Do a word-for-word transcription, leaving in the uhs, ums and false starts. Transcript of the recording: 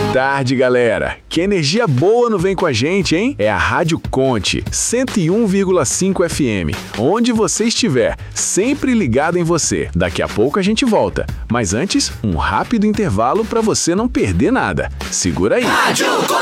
tarde, galera. Que energia boa não vem com a gente, hein? É a Rádio Conte, cento e um vírgula cinco F M. Onde você estiver, sempre ligado em você. Daqui a pouco a gente volta. Mas antes, um rápido intervalo para você não perder nada. Segura aí. Rádio